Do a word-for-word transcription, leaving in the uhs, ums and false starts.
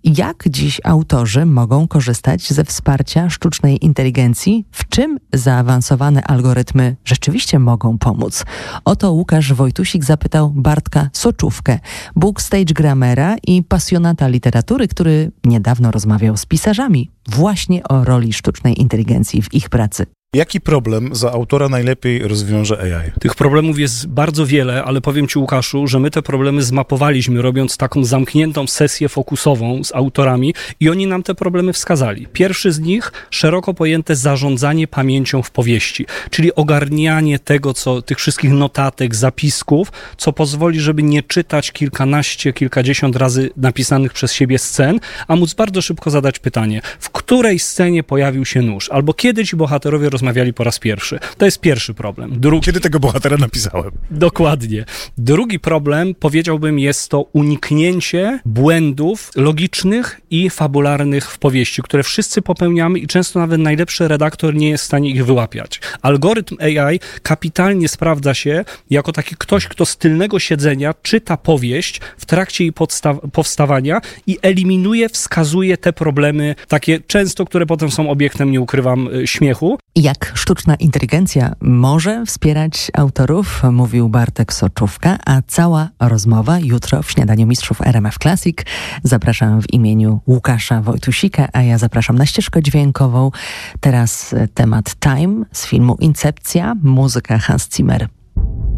Jak dziś autorzy mogą korzystać ze wsparcia sztucznej inteligencji? W czym zaawansowane algorytmy rzeczywiście mogą pomóc? O to Łukasz Wojtusik zapytał Bartka Soczówkę, Bóg stage grammera i pasjonata literatury, który niedawno rozmawiał z pisarzami właśnie o roli sztucznej inteligencji w ich pracy. Jaki problem za autora najlepiej rozwiąże A I? Tych problemów jest bardzo wiele, ale powiem Ci, Łukaszu, że my te problemy zmapowaliśmy, robiąc taką zamkniętą sesję fokusową z autorami i oni nam te problemy wskazali. Pierwszy z nich, szeroko pojęte zarządzanie pamięcią w powieści, czyli ogarnianie tego, co tych wszystkich notatek, zapisków, co pozwoli, żeby nie czytać kilkanaście, kilkadziesiąt razy napisanych przez siebie scen, a móc bardzo szybko zadać pytanie, w której scenie pojawił się nóż, albo kiedy ci bohaterowie rozmawiali po raz pierwszy. To jest pierwszy problem. Drugi... Kiedy tego bohatera napisałem? Dokładnie. Drugi problem, powiedziałbym, jest to uniknięcie błędów logicznych i fabularnych w powieści, które wszyscy popełniamy i często nawet najlepszy redaktor nie jest w stanie ich wyłapiać. Algorytm A I kapitalnie sprawdza się jako taki ktoś, kto z tylnego siedzenia czyta powieść w trakcie jej podsta- powstawania i eliminuje, wskazuje te problemy, takie często, które potem są obiektem, nie ukrywam, śmiechu. Jak sztuczna inteligencja może wspierać autorów, mówił Bartek Soczówka, a cała rozmowa jutro w Śniadaniu Mistrzów R M F Classic. Zapraszam w imieniu Łukasza Wojtusika, a ja zapraszam na ścieżkę dźwiękową. Teraz temat Time z filmu Incepcja, muzyka Hans Zimmer.